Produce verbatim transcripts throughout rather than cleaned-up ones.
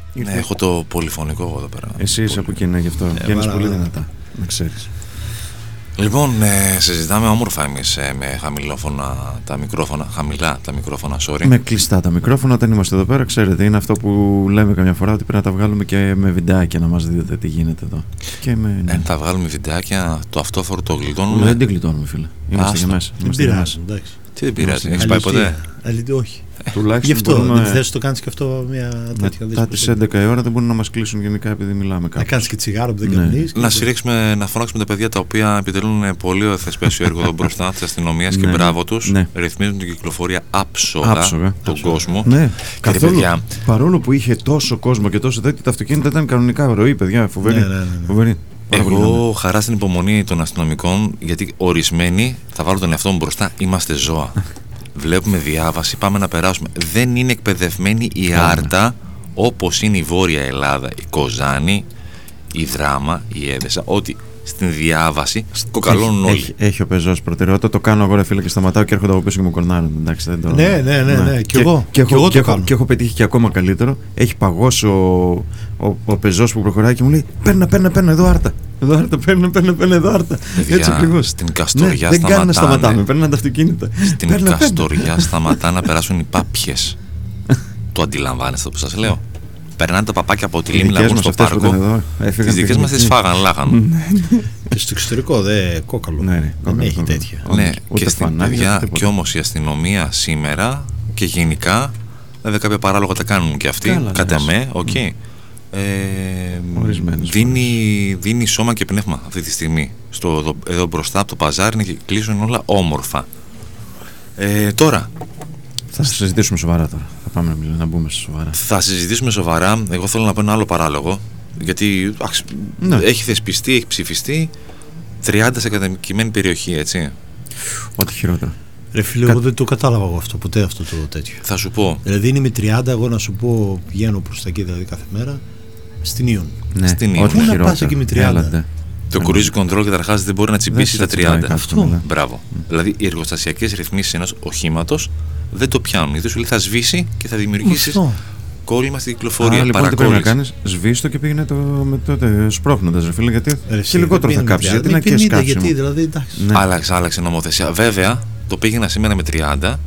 Ναι, έχω το πολυφωνικό εγώ εδώ πέρα. Εσύ είσαι από εκεί, ναι, γι' αυτό. Ε, Βγαίνεις βαρά, πολύ βαρά. δυνατά, να ξέρεις. Λοιπόν, ε, συζητάμε όμορφα εμείς ε, με χαμηλόφωνα τα μικρόφωνα, χαμηλά τα μικρόφωνα, sorry. Με κλειστά τα μικρόφωνα όταν είμαστε εδώ πέρα, ξέρετε, είναι αυτό που λέμε καμιά φορά ότι πρέπει να τα βγάλουμε και με βιντεάκια να μας δείτε τι γίνεται εδώ. Και με... Αν θα βγάλουμε βιντεάκια, το αυτόφορο το γλιτώνουμε. Δεν την γλιτώνουμε, φίλε. Είμαστε Άστο. για μέσα. Δεν Είμαστε για πειράζει, μέσα. εντάξει. Τι δεν πειράζει, έχεις Αλήθεια. πάει ποτέ? Αλήθεια, όχι. Γι' Τουλάχιστον αυτό μπορούμε... δεν θες να το κάνεις και αυτό μια τέτοια. Μετά τις έντεκα η ώρα δεν μπορούν να μας κλείσουν γενικά επειδή μιλάμε Να κάπως. κάνεις και τσιγάρο που δεν Ναι. καμνείς. Να συρρίξουμε, να φωνάξουμε τα παιδιά τα οποία επιτελούν πολύ θεσπέσιο έργο εδώ μπροστά της αστυνομίας και Ναι. μπράβο τους. Ναι. Ρυθμίζουν την κυκλοφορία άψογα, Άψογα. τον κόσμο. Ναι, Και καθόλου. παιδιά, Παρόλο που είχε τόσο κόσμο και τόσο τέτοιο, τα αυτοκίνητα ήταν κανονικά ροή, παιδιά. Φοβερή. Ναι, ναι, ναι, ναι. Φοβερή. Πάρα πολύ εγώ καλά. χαρά στην υπομονή των αστυνομικών, γιατί ορισμένοι, θα βάλω τον εαυτό μου μπροστά, είμαστε ζώα. Βλέπουμε διάβαση, πάμε να περάσουμε. Δεν είναι εκπαιδευμένη η Άρτα όπως είναι η Βόρεια Ελλάδα, η Κοζάνη, η Δράμα, η Έδεσα, ότι στην διάβαση κοκαλώνουν Έχει- όλοι. Έχει, έχει ο πεζός προτεραιότητα. Το κάνω εγώ, ρε φίλε, και σταματάω και έρχονται από πίσω και μου κορνάρουν. Εντάξει, δεν το... Ναι, ναι, ναι, ναι. Κι εγώ. Και, Κι έχω, εγώ και, το έχω, κάνω. και έχω πετύχει και ακόμα καλύτερο. Έχει παγώσει ο, ο, ο πεζός που προχωράει και μου λέει: Παίρνα, παίρνα, παίρνα, εδώ Άρτα. Εδώ Άρτα, παίρνα, παίρνα, παίρνα, εδώ Άρτα. Παιδιά, Έτσι ακριβώς. στην Καστοριά ναι, δεν κάνει να σταματάνε. σταματάμε. Παίρνουν τα αυτοκίνητα. Στην Παίρνα, παίρνα. Καστοριά σταματά να περάσουν οι πάπιες. Το αντιλαμβάνεστε που σας λέω? Περνάνε τα παπάκια από τη Οι λίμνη να δικές βγουν μας στο αυτές που ήταν πάρκο. εδώ, έφυγαν Τις δικές πήγαν μας τις εκεί. φάγαν, λάγαν. Και στο εξωτερικό δεν κόκαλο. Ναι, ναι, δεν κόκαλο, έχει κόκαλο. τέτοια. Όντως, Ναι, ούτε και στην φανάρια, παιδιά, ούτε τίποτα. κι όμως η αστυνομία σήμερα και γενικά, βέβαια κάποια παράλογα τα κάνουν και αυτοί, Καλά, κατά ναι. με, οκ. Ε, Ορισμένες δίνει, δίνει σώμα και πνεύμα αυτή τη στιγμή. Στο, εδώ, εδώ μπροστά από το παζάρι είναι και κλείσουν όλα όμορφα. Ε, τώρα, Θα συζητήσουμε σοβαρά τώρα. Θα πάμε να, μιλήσουμε, να μπούμε σε σοβαρά. θα συζητήσουμε σοβαρά. Εγώ θέλω να πω ένα άλλο παράλογο. Γιατί άξ, Ναι. έχει θεσπιστεί, έχει ψηφιστεί τριάντα σε κατοικημένη περιοχή, έτσι. Ό,τι χειρότερο. Ρε φίλε, Κα- εγώ δεν το κατάλαβα εγώ αυτό ποτέ αυτό το τέτοιο. Θα σου πω. Δηλαδή είναι με τριάντα, εγώ να σου πω πηγαίνω προς τα εκεί δηλαδή κάθε μέρα στην Ιον. Ναι, Στην ό,τι Ιωάννη. Πού να χειρότερο. πας εκεί με τριάντα? Έλατε. Το cruise control καταρχάς δεν μπορεί να τσιμπήσει Δεν τα σε τσιμπάει τριάντα. κάτι, Αυτό. ναι. Μπράβο. Δηλαδή οι εργοστασιακές ρυθμίσεις ενός οχήματος δεν το πιάνουν. Γιατί σου λέει θα σβήσει και θα δημιουργήσει Αυτό. κόλλημα στην κυκλοφορία. Άρα λοιπόν τι πρέπει να παρακόλληση. κάνεις, σβήστο και πήγαινε το, με τότε σπρώχνοντας, ρε φίλε, γιατί Ρε, και λιγότερο θα δεν κάψει. είναι Γιατί να πενήντα, και γιατί σκάψιμο. δηλαδή εντάξει. Ναι. Άλλαξε, άλλαξε νομοθεσία. Βέβαια, το πήγαινα σήμερα με τριάντα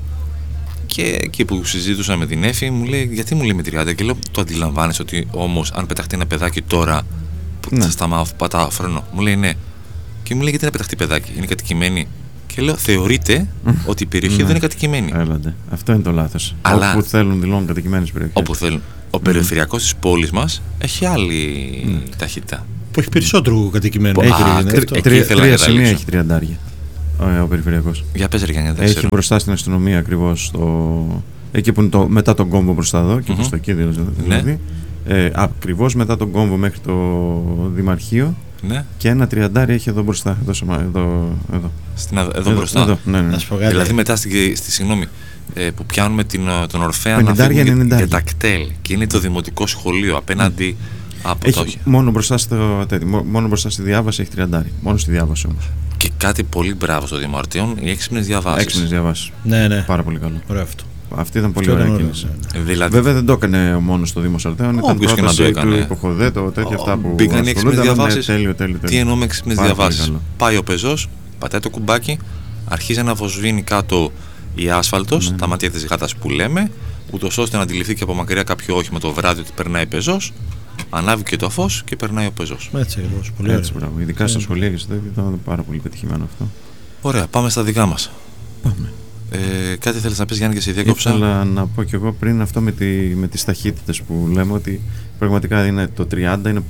και εκεί που συζήτησα με την Έφη μου λέει γιατί μου λέει με τριάντα και λέω το αντιλαμβάνεσαι ότι όμως αν πεταχτεί ένα παιδάκι τώρα που Ναι. θα σταματάω, πατάω φρένο. Μου λέει ναι. Και μου λέει γιατί να πεταχτεί παιδάκι, είναι κατοικημένη. Και λέω θεωρείται ότι η περιοχή Ναι. δεν είναι κατοικημένη. Έλατε. Αυτό είναι το λάθος. Αλλά- Όπου θέλουν δηλώνουν κατοικημένες περιοχές. Όπου θέλουν. Ο περιφερειακός της πόλης μας έχει άλλη ταχύτητα. Που έχει περισσότερο κατοικημένο. Α, Έχει, είναι κρι- αυτό. εκεί Τρία, ήθελα τρία να σημεία καταλήξω. έχει τριαντάρια. Ο, ο περιφερειακός. Για πες ρε Γιάννη, δεν Έχει ξέρω. μπροστά στην αστυνομία ακριβώς στο... εκεί που είναι το, μετά τον κόμβο μπροστά εδώ και Μμμ. προς το εκεί δηλαδή. Ναι. Ε, ακριβώς μετά τον κόμβο μέχρι το Δημαρχείο Ναι, και ένα τριαντάρι έχει εδώ μπροστά. Εδώ, σε μα- εδώ, εδώ. στην, αδ- εδώ μπροστά. Εδώ, ναι, ναι. Να σου πω κάτι. Δηλαδή μετά στη, στη συγγνώμη, ε, που πιάνουμε την, ε, τον Ορφέα να πενηντάρια, φύγουν για, ενενηντάρια. για τα κτέλ και είναι το δημοτικό σχολείο απέναντι από το Έχει μόνο μπροστά, στο, τέτοιο, μο- μόνο μπροστά στη διάβαση έχει τριαντάρι. Μόνο στη διάβαση όμως. και κάτι πολύ μπράβο στο Δημαρτίον, οι έξυπνες διαβάσεις. Έξυπνες διαβάσεις. Ναι, ναι. Πάρα πολύ καλό. Ωραίο αυτό. Αυτή ήταν πολύ Αυτό ωραία ήταν ωραίο, κίνηση. ναι, ναι. Δηλαδή, Βέβαια δεν το έκανε μόνο στο Δήμο Σαρτέων, ήταν Όποιος και να το πρόταση έκανε. του Υποχοδέ, το τέτοια αυτά που μπήκαν οι έξυπνες ασχολούνταν, ναι, διαβάσεις. τέλειο, τέλειο, τι τέλειο. εννοώ με έξυπνες Πάρα πολύ διαβάσεις. καλό. Πάει ο πεζός, πατάει το κουμπάκι, αρχίζει να βοσβήνει κάτω η άσφαλτος, Ναι. τα μάτια της γάτας που λέμε, ούτως ώστε να αντιληφθεί και από μακριά κάποιο όχημα το βράδυ ότι περνάει πεζός, ανάβει και το φως και περνάει ο πεζός. Έτσι ακριβώς. Πολύ Έτσι, ωραίο. μπράβο. Ειδικά στα Ναι. σχολεία και στο τέτοιο ήταν πάρα πολύ πετυχημένο αυτό. Ωραία, πάμε στα δικά μας. Πάμε. Ε, κάτι θέλεις να πεις Γιάννη και σε διέκοψα? Ήθελα να πω κι εγώ πριν αυτό με, τη, με τις ταχύτητες που λέμε ότι πραγματικά είναι το τριάντα είναι,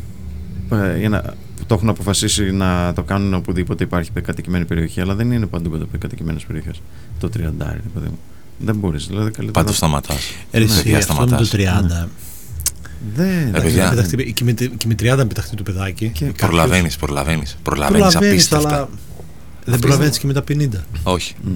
ε, είναι, που το έχουν αποφασίσει να το κάνουν οπουδήποτε υπάρχει κατοικημένη περιοχή, αλλά δεν είναι παντού κατοικημένες περιοχές. Το τριάντα, ρε παιδί μου. Δεν μπορείς. Δηλαδή, καλύτερα Πάντως να- σταματάς. Ε, ρε, Ναι, εσύ, παιδιά, αυτό με το σταματάς. τριάντα. Δεν. Ε, Εντάξει, παιδιά. να πεταχτεί- Και με- και με τριάντα πεταχτεί το παιδάκι. Και κάποιος- Προλαβαίνεις, προλαβαίνεις. Προλαβαίνεις Προλαβαίνεις, απίστευτα. αλλά δεν προλαβαίνεις και με τα πενήντα. Όχι. Μμ.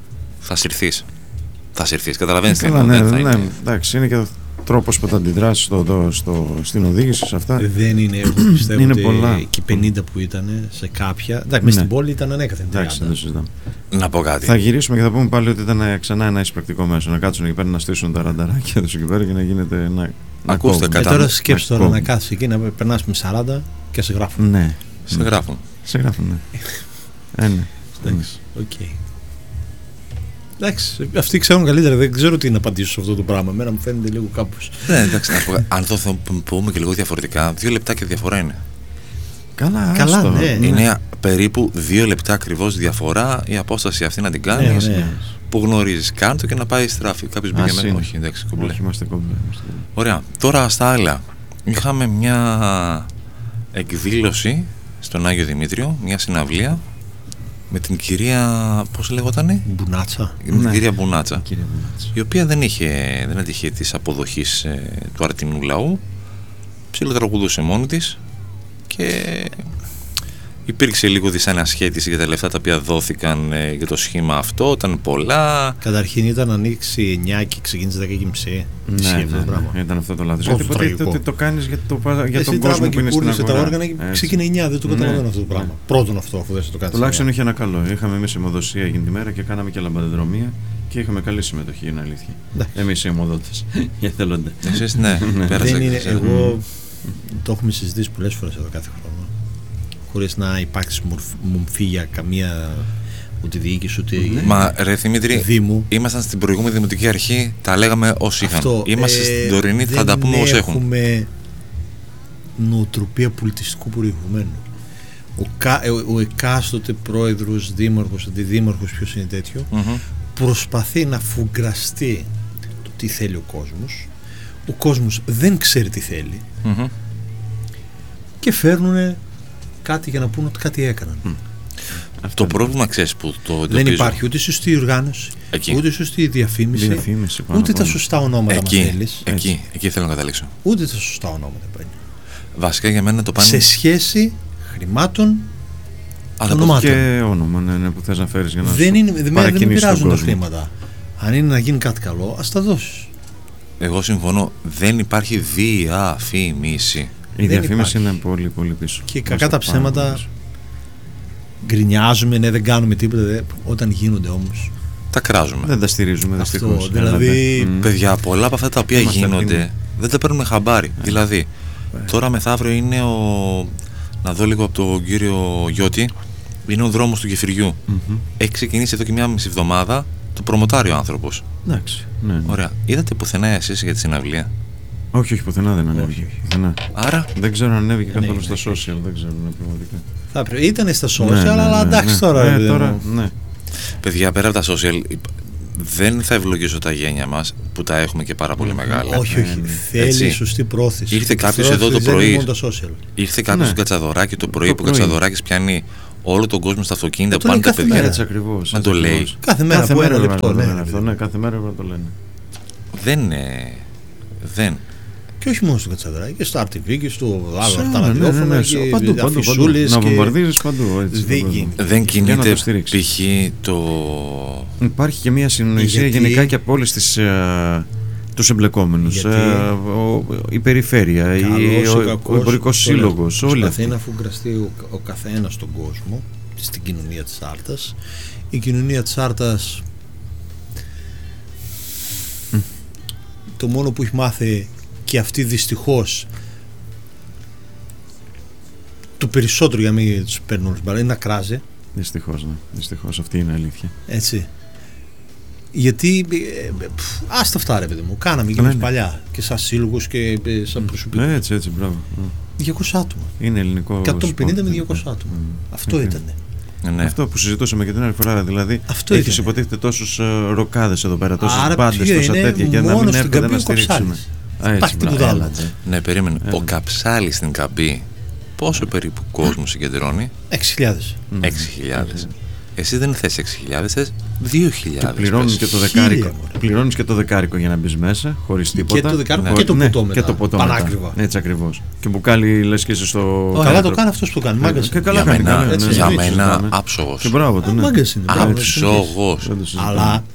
Θα συρθείς. Θα συρθείς. Καταλαβαίνεις τι Καλά, εννοώ. ναι, Δεν θα ναι, είναι. εντάξει, είναι και ο τρόπος που θα αντιδράσεις στο, στο, στο, στην οδήγηση σε αυτά. Δεν είναι, εγώ πιστεύω Είναι ότι πολλά. και οι πενήντα που ήταν σε κάποια. Εντάξει, Ναι. μες στην πόλη ήταν ανέκαθεν Εντάξει, δεν το τριάντα. συζητάμε. Να πω κάτι. Θα γυρίσουμε και θα πούμε πάλι ότι ήταν ξανά ένα εισπρακτικό μέσο. Να κάτσουν εκεί πέρα να στήσουν τα ρανταράκια του εκεί πέρα και να γίνεται. Να, Ακούστε, κόβουν. Και κατά... τώρα σκέψου να τώρα να κόβουν. κάθεις εκεί να περνάς με σαράντα και σε γράφουν. Ναι. σε Ναι. γράφουν. Σε γράφουν, ναι. ε, ναι. Εντάξει. Οκ. Εντάξει, αυτοί ξέρουν καλύτερα. Δεν ξέρω τι να απαντήσω σε αυτό το πράγμα. Εμένα μου φαίνεται λίγο κάπως. Ναι, εντάξει, να πω, αν το θε- πούμε και λίγο διαφορετικά, δύο λεπτάκια διαφορά είναι. Καλά, Καλά, άστο. ναι. Είναι περίπου δύο λεπτά ακριβώς διαφορά η απόσταση αυτή να την Ναι, κάνεις ναι. που γνωρίζεις. Κάντο και να πάει στράφη. Κάποιος μπήκε Ας μέσα. είναι. Όχι, εντάξει, κομπλέ. Όχι, είμαστε κόμπλε. είμαστε κόμπλε. Ωραία. Τώρα στα άλλα. Είχαμε μια εκδήλωση στον Άγιο Δημήτριο, μια συναυλία με την κυρία. Πώς λέγοτανε? Μπουνάτσα. Με την Ναι. κυρία Μπουνάτσα. Κύριε Μπουνάτση. Η οποία δεν, είχε, δεν έτυχε της αποδοχής ε, του αρτινού λαού. Ψιλοτραγουδούσε μόνη της και υπήρξε λίγο δυσανασχέτιση για τα λεφτά τα οποία δόθηκαν ε, για το σχήμα αυτό. Ήταν πολλά. Καταρχήν ήταν να ανοίξει εννιά και ξεκίνησε δέκα και μισή. Ναι, ναι, ναι, ήταν αυτό το λάθος. Πρώτο Γιατί ποτέ τραγικό. το, το κάνεις για, το, για Εσύ τον τράβα κόσμο και που είναι στην πούλησε αγορά. τα όργανα και Έτσι. ξεκίνησε εννιά. Δεν το Ναι, καταλαβαίνω αυτό το ναι. πράγμα. Πρώτον αυτό, αφού δεν σε το κάνει. Τουλάχιστον είχε ένα καλό. Είχαμε εμείς αιμοδοσία εκείνη τη μέρα και κάναμε και λαμπαδρομία και είχαμε καλή συμμετοχή, είναι αλήθεια. Εντάξει. Εμείς οι αιμοδότες. Οι εθελοντές. Εσείς, ναι, πέρασε. Δεν είναι, ξέρετε. εγώ το έχουμε συζητήσει πολλές φορές εδώ κάθε χρόνο. Χωρίς να υπάρξει μορφ- μομφή για καμία ούτε διοίκηση ούτε Μα ρε Δημήτρη, δήμου. ήμασταν στην προηγούμενη δημοτική αρχή, τα λέγαμε όσοι είχαν. Αυτό, Είμαστε ε, στην τωρινή, θα δεν τα πούμε όσοι έχουν. έχουμε νοοτροπία πολιτιστικού περιεχομένου. Ο, κα, ε, ο εκάστοτε πρόεδρος, δήμαρχος, αντιδήμαρχος, ποιος είναι τέτοιο, Μμμ. προσπαθεί να φουγκραστεί το τι θέλει ο κόσμος. Ο κόσμος δεν ξέρει τι θέλει Μμμ. και φέρνουν κάτι για να πούνε ότι κάτι έκαναν. Το πρόβλημα, ξέρεις που το Δεν εντοπίζω. υπάρχει ούτε σωστή οργάνωση, Εκεί. ούτε σωστή διαφήμιση, Διαφήμιση πάνω ούτε απ' τα όλα. σωστά ονόματα μας Εκεί, θέλεις, εκεί, εκεί θέλω να καταλήξω. ούτε τα σωστά ονόματα παίρνει. Βασικά για μένα το πάνε. Σε σχέση χρημάτων, Α, θα πω- ονομάτων. Και όνομα ναι, ναι, που θες να φέρεις για να δεν, σου είναι, δεν, με- δεν με παρακινήσεις τον πειράζουν τα κόσμο. χρήματα. Αν είναι να γίνει κάτι καλό, ας τα δώσεις. Εγώ συμφωνώ. Δεν υπάρχει διαφήμιση. Η δεν διαφήμιση υπάρχει. είναι πολύ πολύ πίσω. Και Μας κακά το τα πάρα ψέματα πολύ πίσω. γκρινιάζουμε, ναι, δεν κάνουμε τίποτα. Δε, όταν γίνονται όμως. Τα κράζουμε. Δεν τα στηρίζουμε Αυτό, δυστυχώς. δηλαδή, Έλατε. Μμ. Παιδιά, πολλά από αυτά τα οποία Είμαστε γίνονται ευθύνοι. δεν τα παίρνουμε χαμπάρι. Δηλαδή, Ε. τώρα μεθαύριο είναι ο. Να δω λίγο από τον κύριο Γιώτη. Είναι ο δρόμος του Γεφυριού. Μμμ. Έχει ξεκινήσει εδώ και μια μισή εβδομάδα. Το προμοτάρει ο άνθρωπος. Εντάξει. Ναι, ναι. Ωραία. Είδατε πουθενά εσείς για τη συναυλία? Όχι, όχι, πουθενά δεν ανέβηκε. Πουθενά. Άρα, Δεν ξέρω αν ανέβηκε Δεν καθόλου έγινε. στα social, δεν ξέρω ναι, πραγματικά. Θα πρέπει, ήταν στα social, Ναι, ναι, αλλά ναι, εντάξει ναι. τώρα. Ναι, ρε παιδί τώρα, μου. ναι. παιδιά, πέρα από τα social, υπ- δεν θα ευλογήσω τα γένια μας που τα έχουμε και πάρα πολύ μεγάλα. Όχι, όχι. ναι. Θέλει Έτσι. σωστή πρόθεση. Ήρθε Η κάποιος εδώ το πρόθεση δεν πρωί. είναι μόνο τα social. Ήρθε κάποιος Ναι. στον Κατσαδωράκη το πρωί Το που ο πρωί. Κατσαδωράκης πιάνει όλο τον κόσμο στα αυτοκίνητα Το που πάνε λέει τα κάθε παιδιά. μέρα. Έτσι ακριβώς. Να έτσι το λέει. ακριβώς. Κάθε μέρα από ένα πρέπει λεπτό. να το Ναι, λένε ρε αυτό, παιδί. ναι, κάθε μέρα πρέπει να το λένε. Δεν είναι. Δεν. Και όχι μόνο στο Κατσαδράκι, και στο αρ τι βι και στο Σε άλλο τα όλα, ναι, ναι, ραδιόφωνα ναι, και παντού, παντού, παντού. αφισούλες Να και- βομβαρδίζεις παντού. Έτσι, Δεν τον κόσμο. γίνεται. Δεν να κινείται το στηρίξεις. π.χ. το. Υπάρχει και μια συνοησία Γιατί- γενικά και από όλες τις ε, τους εμπλεκόμενους. Γιατί- Ε, ο- η περιφέρεια, η- Καλός ή ο, ο κακός, εμπορικός το λέω. σύλλογος, όλοι Προσπαθεί αυτοί. να φουγκραστεί ο, ο καθένας στον κόσμο, στην κοινωνία της Άρτας. Η κοινωνία της Άρτας το μόνο που έχει μάθει και αυτή δυστυχώς το περισσότερο, για να μην τους παίρνουν όλους μπαλά, είναι να κράζει, Δυστυχώς, ναι. Δυστυχώς, αυτή είναι η αλήθεια. έτσι. Γιατί ε, ε, πφ, άστα αυτά ρε παιδί μου, κάναμε και Ναι, εμείς ναι. παλιά και σαν σύλλογος και ε, σαν προσωπικό. Ναι, έτσι, έτσι, μπράβο. Ναι. διακόσια άτομα, Είναι ελληνικό. εκατόν πενήντα σπορ, με ναι. διακόσια άτομα. Μμ. Αυτό Ναι. ήταν. Ναι. Αυτό που συζητούσαμε και την άλλη φορά, δηλαδή Αυτό έχεις ήταν. υποτίθεται τόσους ε, ροκάδες εδώ πέρα, τόσες Άρα μπάντες, ποιο τόσα είναι, τέτοια και να μόνο μην στην έρχονται Καμπή να ο στηρίξουμε. Καψάλης. Α, έτσι, Υπάρχει μπράβο, τίποτα άλλο. έλατε. Ναι, περίμενε. Έλα. Ο Καψάλης στην Καμπή πόσο περίπου κόσμο συγκεντρώνει? έξι χιλιάδες. Μμ. έξι χιλιάδες. Εσύ δεν θες έξι χιλιάδες, θες δύο χιλιάδες. Και πληρώνεις πες. και το Χίλια, δεκάρικο. μωρέ. Πληρώνεις και το δεκάρικο για να μπει μέσα, χωρίς τίποτα. το δεκάρικο Ναι. και το Ναι, ποτό μετά. Και το ποτό μετά. Πανάκριβα. Έτσι ακριβώς. Και μπουκάλι λες και είσαι στο. Καλά κάτω. το κάνει αυτός που το κάνει. Μάγκας. Και καλά Για κάνει, μένα, καλά, έτσι, ναι, για ναι, μένα συζητάμε. άψογος. Και μπράβο του, ναι. Μάγκας είναι. μπράβο, Άψογος. Δεν το συζητάμε. Αλλά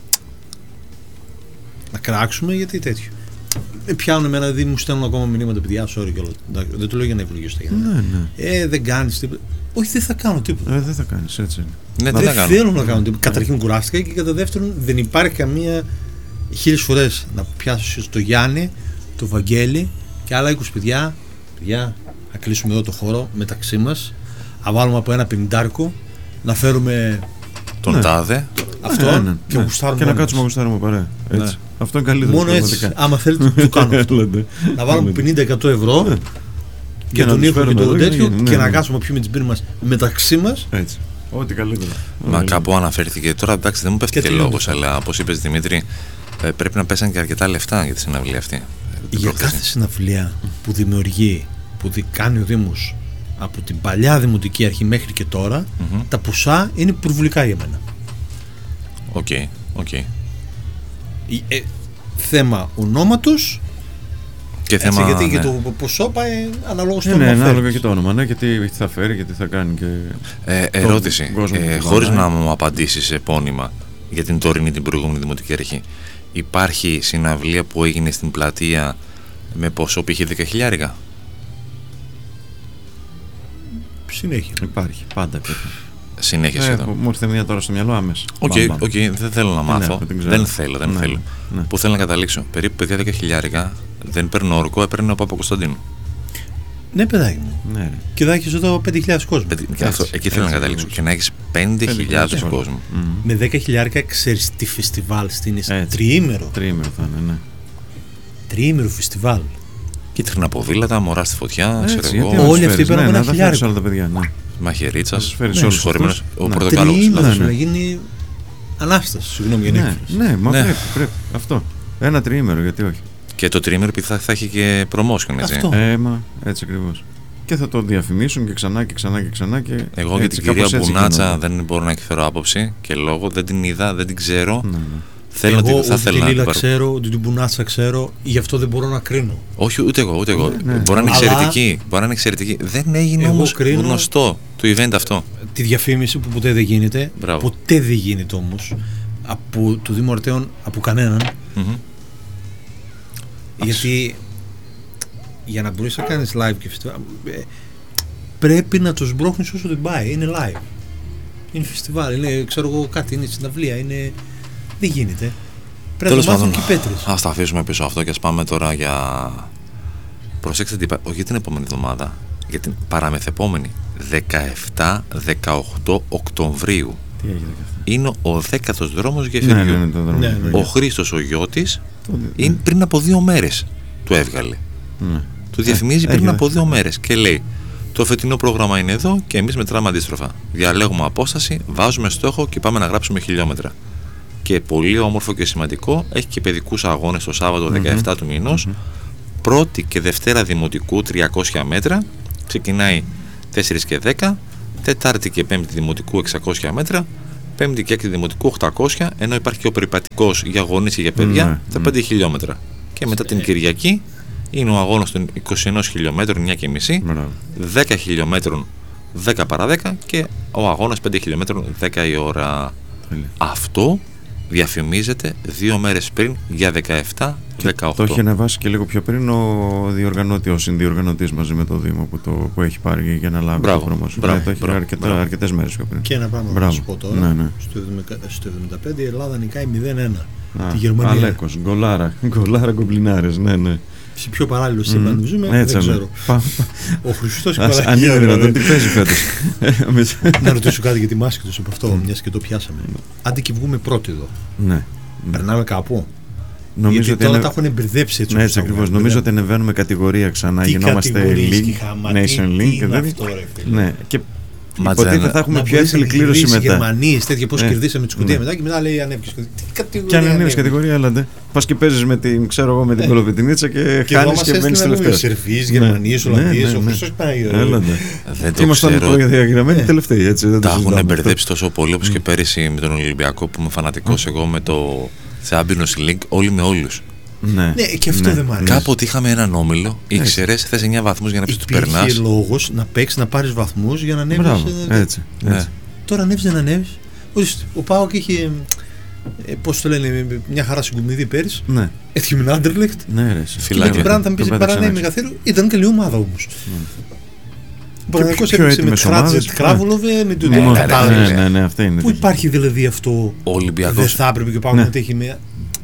να κράξουμε γιατί τέτοιο. Ε, πιάνουν εμένα, δηλαδή μου στέλνουν ακόμα μηνύματα παιδιά, sorry και όλο. Εντάξει, δεν το λέω για να ευλογήσω τα γενικά. Ναι, ναι. Ε, δεν κάνεις τίποτα. Όχι, δεν θα κάνω τίποτα. Ε, δεν θα κάνεις, έτσι είναι. Ναι, τι δεν να κάνω. θέλω να κάνω τίποτα. Καταρχήν κουράστηκα και κατά δεύτερον δεν υπάρχει καμία χίλιες φορές να πιάσω στο Γιάννη, το Βαγγέλη και άλλα είκοσι παιδιά, παιδιά, να κλείσουμε εδώ το χώρο μεταξύ μας, να βάλουμε από ένα πενηντάρικο, να φέρουμε τον ναι. τάδε. Αυτό ναι, ναι, ναι, και, ναι. γουστάρουμε και να κάτσουμε να γουστάρουμε παρέα. Έτσι. Ναι. Αυτό είναι καλύτερο. Μόνο έτσι, άμα θέλετε, το κάνω αυτό. Να βάλουμε πενήντα εκατό ευρώ ναι. για τον ήχο και το τέτοιο και, και να κάτσουμε να πιούμε την πίνη μας μεταξύ μας. Έτσι. Ό,τι καλύτερο. Μα κάπου αναφέρθηκε. Τώρα εντάξει, δεν μου πέφτει και, και λόγος, αλλά όπως είπες Δημήτρη, πρέπει να πέσαν και αρκετά λεφτά για τη συναυλία αυτή. Για κάθε συναυλία που δημιουργεί, που κάνει ο Δήμος από την παλιά δημοτική αρχή μέχρι και τώρα, mm-hmm. τα ποσά είναι προβολικά για μένα. Οκ, okay, οκ. Okay. Ε, θέμα ονόματος και έτσι, θέμα, γιατί ναι. και το ποσό πάει αναλόγως στο ε, όνομα. Ναι, ανάλογα και το όνομα, ναι, γιατί θα φέρει, γιατί θα κάνει και... Ε, ερώτηση, ε, χωρίς να μου απαντήσεις επώνυμα για την τωρινή την προηγούμενη δημοτική αρχή. Υπάρχει συναυλία που έγινε στην πλατεία με ποσό π.χ. δέκα χιλιάρικα? Συνέχεια. Υπάρχει, πάντα τέτοιο. Συνέχεια ε, εδώ. Μου ήρθε μια τώρα στο μυαλό άμεσα. Οκ, okay, okay, δεν θέλω να μάθω. Ναι, δεν θέλω, δεν ναι, θέλω. Ναι. Που θέλω να καταλήξω. Περίπου παιδιά δέκα χιλιάρικα δεν παίρνω όρκο, έπαιρνε ο Παπα-Κωνσταντίνου. Ναι, παιδάκι μου. Ναι. Και θα έχεις εδώ πέντε χιλιάδες κόσμο. Αυτό, εκεί θέλω να καταλήξω. Και να έχεις πέντε χιλιάδες κόσμο. Mm. Με δέκα χιλιάρικα ξέρεις τι φεστιβάλ στην τριήμερο. Τριήμερο θα είναι, ναι. Τριήμερο φεστιβάλ. Κίτρινα ποδήλατα, μωρά στη φωτιά, ξέρω εγώ. Όλοι αυτοί παίρνουν ένα χιλιάρικο. Μαχαιρίτσας, συγχωρημένος, ο Πορτοκάλος. Τριήμερο να γίνει ανάσταση, συγγνώμη για την έκφραση. Ναι, μα πρέπει, πρέπει. Αυτό. Ένα τριήμερο, γιατί όχι. Και το τριήμερο θα, θα έχει και promotion, έτσι. Αυτό. Ε, μα, έτσι ακριβώς. Και θα το διαφημίσουν και ξανά και ξανά και ξανά. Και εγώ έτσι, για την κυρία Μπουνάτσα γίνονται. δεν μπορώ να εκφέρω άποψη και λόγο, δεν την είδα, δεν την ξέρω. Ναι, ναι. Θέλω εγώ ότι θα ότι θέλω τη Λίλα να ξέρω, ότι την Μπουνάτσα ξέρω, γι' αυτό δεν μπορώ να κρίνω. Όχι, ούτε εγώ, ούτε εγώ. Ναι, ναι. Μπορεί να είναι Αλλά... εξαιρετική. Μπορεί να είναι εξαιρετική. Δεν έγινε όμως κρίνω... γνωστό το event αυτό. Τη διαφήμιση που ποτέ δεν γίνεται. Μπράβο. Ποτέ δεν γίνεται όμως από το Δήμο Αρτέων, από κανέναν. Mm-hmm. Γιατί για να μπορείς να κάνεις live και φεστιβάλ πρέπει να το σμπρώχνεις όσο δεν πάει. Είναι live. Είναι φεστιβάλ, είναι ξέρω εγώ κάτι, είναι συναυλία, είναι... δεν γίνεται. Πρέπει να μάθουν και οι πέτρες. Ας τα αφήσουμε πίσω αυτό και ας πάμε τώρα για... Προσέξτε τι είπα, όχι για την επόμενη εβδομάδα, για την παραμεθεπόμενη δεκαεπτά δεκαοκτώ Οκτωβρίου. Τι έγινε αυτό? Είναι ο δέκατος δρόμος γεφυριού. Ναι, ναι, ναι, ναι, ναι, ναι. Ο Χρήστος ο Γιώτης ναι. είναι πριν από δύο μέρες του έβγαλε. Ναι. Του διαφημίζει ε, πριν έγινε. από δύο μέρες και λέει: το φετινό πρόγραμμα είναι εδώ και εμείς μετράμε αντίστροφα. Διαλέγουμε απόσταση, βάζουμε στόχο και πάμε να γράψουμε χιλιόμετρα. Και πολύ όμορφο και σημαντικό, έχει και παιδικούς αγώνες το Σάββατο mm-hmm. δεκαεπτά του μηνός. Mm-hmm. Πρώτη και Δευτέρα Δημοτικού τριακόσια μέτρα. Ξεκινάει τέσσερα και δέκα. Τετάρτη και Πέμπτη Δημοτικού εξακόσια μέτρα. Πέμπτη και Έκτη Δημοτικού οκτακόσια. Ενώ υπάρχει και ο περιπατικός για γονείς και για παιδιά mm-hmm. τα πέντε χιλιόμετρα. Και μετά την Κυριακή είναι ο αγώνας των είκοσι ένα χιλιόμετρων εννιά και μισή, δέκα χιλιόμετρων δέκα παρά δέκα και ο αγώνας πέντε χιλιόμετρων δέκα η ώρα. Τέλει. Αυτό διαφημίζεται δύο μέρες πριν για δεκαεπτά δεκαοκτώ. Το έχει ανεβάσει και λίγο πιο πριν ο διοργανωτής, ο συνδιοργανωτής μαζί με το Δήμο που, το, που έχει πάρει για να λάβει μπράβο, το πρόμο. Μπράβο, το έχει μπράβο, αρκετά, μπράβο. αρκετές μέρες πιο πριν. Και ένα πράγμα να σου πω τώρα. Ναι, ναι. Στο εβδομήντα πέντε η Ελλάδα νικάει μηδέν ένα Α, τη Γερμανία. Αλέκος, γκολάρα, γκολάρα κομπλινάρες, ναι, ναι. Σε πιο παράλληλο σύμπαν mm. ζούμε, έτσι, δεν ναι. ξέρω. Ο Χριστός αν είναι δυνατόν, τι παίζει φέτος. Να ρωτήσω κάτι για τη μάσκη τους από αυτό, μιας και το πιάσαμε. Άντε και βγούμε πρώτοι εδώ. Ναι. Περνάμε κάπου. Νομίζω γιατί ότι τώρα είναι... τα έχουν μπερδέψει έτσι. Ναι, έτσι ακριβώς. Νομίζω ότι ανεβαίνουμε κατηγορία ξανά. Τι γινόμαστε League, Nation League. Δηλαδή... Ναι, και υποτίθεται θα έχουμε πιο εύκολη κλήρωση μετά. Γερμανίες, τέτοια πώς κερδίσαμε τη Σκωτία μετά και μετά λέει ανέβηκες. Και αν ανέβηκες κατηγορία, έλατε. Πας και παίζεις με την, ξέρω εγώ, με την Κολοβιτινίτσα και χάνεις και μένεις τελευταία. Σερβίες, Γερμανίες, Ολλανδίες, ο Χριστός Παναγιώτης. Ήμασταν προδιαγραμμένοι τελευταίοι, έτσι. Τα έχουν μπερδέψει τόσο πολύ όπως και πέρυσι με τον Ολυμπιακό που είμαι φανατικός εγώ με το Champions League, όλοι με όλους. Ναι, ναι, και αυτό ναι. δεν μ' αρέσει. Κάποτε είχαμε έναν όμιλο, ήξερες, θες εννιά βαθμούς για να πεις ότι του περνάς. Υπήρχε λόγος να παίξεις, να πάρεις βαθμούς για να ανέβεις. Μπράβο, έτσι, έτσι. Ναι. Τώρα ανέβεις, δεν ανέβεις. Ο ΠΑΟΚ είχε, ε, πώς το λένε, μια χαρά συγκουμιδί πέρυσι. Ναι. Έτσι με Άντερλεχτ. Ναι, ρε. Και με την Μπράντα πήρε παρανέμει καθόλου. Ήταν καλή ομάδα όμως. Ο Παναθηναϊκός έπαιξε με Κράτζετ, Κράβολοβε, με τον Κατάδρες. Ναι, ναι, αυτή είναι. Πού υπάρχει δηλαδή αυτό. Ο Ολυμπιακός. Δεν θα έπρεπε και ο ΠΑΟΚ να έχει μια.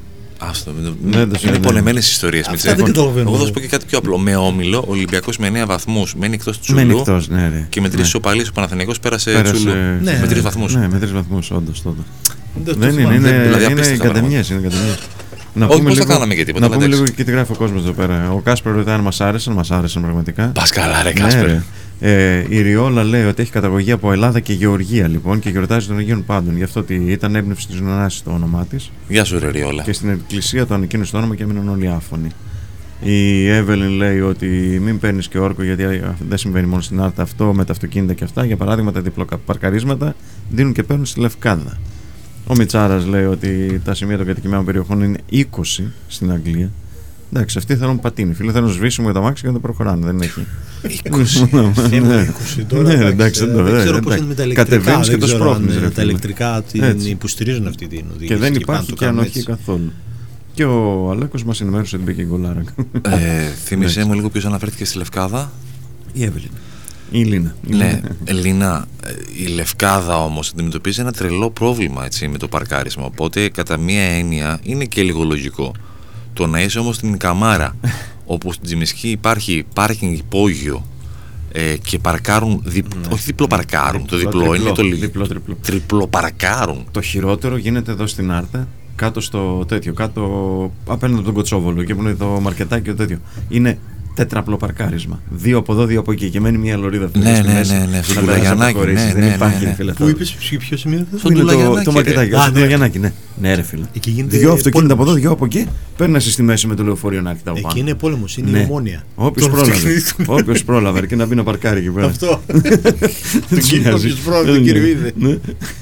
Άστο, Δεν το είναι συζητάμε. πολεμένες ιστορίες. Αυτά δεν καταλαβαίνω. Εγώ θα σου πω και κάτι πιο απλό. Με Όμιλο, ο Ολυμπιακός με εννέα βαθμούς μένει εκτός του Μένει Τσουλού. εκτός, ναι, ρε. Και με τρεις Ναι. ισοπαλίες ο Παναθηναϊκός πέρασε, Πέρασε, Τσουλού. ναι, με τρεις ναι. βαθμούς. Ναι, με τρεις βαθμούς, όντως τότε. Δεν το Δεν είναι, θυμάμαι. είναι, δηλαδή είναι απίστευτα κατεμιές, είναι κατεμιές. Να Όχι, πούμε πώς θα λίγο- κάναμε και τίποτα, Να πούμε εντάξει. λίγο και τι γράφει ο κόσμος εδώ πέρα. Ο Κάσπερ ρωτάει αν μας άρεσαν, μας άρεσαν πραγματικά. Πας καλά, ρε Ναι, Κάσπερ. ρε. Ε, η Ριόλα λέει ότι έχει καταγωγή από Ελλάδα και Γεωργία λοιπόν και γιορτάζει τον Αγίων Πάντων. Γι' αυτό ότι ήταν έμπνευση της Νονάσης το όνομά της. Γεια σου, ρε Ριόλα. Και στην εκκλησία το ανακοίνωσε το όνομα και έμειναν όλοι άφωνοι. Η Εύελιν λέει ότι μην παίρνει και όρκο γιατί δεν συμβαίνει μόνο στην Άρτα αυτό με τα αυτοκίνητα και αυτά. Για παράδειγμα, τα διπλοπαρκαρίσματα δίνουν και παίρνουν στη Λευκάδα. Ο Μιτσάρας λέει ότι τα σημεία των κατοικημένων περιοχών είναι είκοσι στην Αγγλία. Εντάξει, αυτοί θέλουν πατίνι. Φίλε, θέλουν να σβήσουμε για τα μάξι και να το προχωράνε. Δεν έχει. είκοσι. Ε, μου, είκοσι τώρα, Ναι, εντάξει, εντάξει, δεν το- δεν ξέρω ε, πώς είναι με τα ηλεκτρικά. κατεβαίνεις και δεν το ξέρω αν, σπρώχνεις, ρε ε, φίλε. Τα ηλεκτρικά την Έτσι. υποστηρίζουν αυτή την οδήγηση. Και δεν πάνε υπάρχει το και κάνουν ανοχή έτσι. καθόλου. Και ο Αλέκος μας ενημέρωσε ότι μπήκε η γκολάρα. Ε, Θύμησέ Εντάξει. μου λίγο ποιος αναφέρθηκε στη Λευκάδα. Η Εύελιν. Η Λίνα. Η Ναι, Λίνα. Λίνα, η Λευκάδα όμως αντιμετωπίζει ένα τρελό πρόβλημα έτσι, με το παρκάρισμα. Οπότε κατά μία έννοια είναι και λίγο λογικό. Το να είσαι όμως στην Καμάρα, όπου στην Τζιμισκή υπάρχει πάρκινγκ υπόγειο ε, και παρκάρουν, διπ... όχι διπλό παρκάρουν, το διπλό, Διπλό, είναι το λι- διπλό, τριπλό. τριπλό παρκάρουν. Το χειρότερο γίνεται εδώ στην Άρτα, κάτω στο τέτοιο, κάτω απέναντι από τον Κοτσόβολο και που είναι το μαρκετάκι και το τέτοιο. Είναι τέτραπλο παρκάρισμα. Δύο από εδώ, δύο από εκεί. Και μένει μια λωρίδα φίλε, Ναι, στη ναι, μέση, ναι, ναι, να στο περάσεις Τουλαγιανάκι, από το κορίτσι. ναι, Δεν ναι, υπάρχει, ναι, ναι. φίλε. Πού είπες, ποιο ποιο σημείο είναι αυτό? Πού είναι το, Τουλαγιανάκι, το ρε. μαρκετάκι, Α, στο ναι. Τουλαγιανάκι, ναι. Ναι, ρε φίλε. Εκεί γίνεται Δύο αυτοκίνητα από πόλεμος. εδώ, δύο από εκεί. Παίρνεσαι στη μέση με το λεωφορείο να έρχεται από πάνω. Εκεί είναι πόλεμος, είναι Ναι. η Ομόνια. Όποιος Των πρόλαβε. αυτοκινήτων. Όποιος πρόλαβε αρκεί να μπει να παρκάρει εκεί πέρα. Αυτό. Δεν τους κύριο- νοιάζει. όποιος πρόλαβε, Δεν τον κύριο νοιάζει. είδε. Ναι.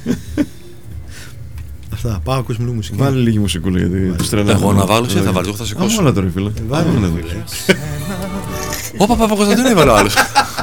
Αυτά, πάω να ακούσουμε λίγο μουσική. Βάλε λίγη μουσικούλα γιατί τους τρελαίνω. Εγώ να βάλω, εσύ θα βάλω, εγώ θα Α, σηκώσω. όλα τώρα φίλε. Βάλε, Όλα φίλε. τώρα. Ωπα, Παπα Κωνσταντίνου έβαλε ο άλλος.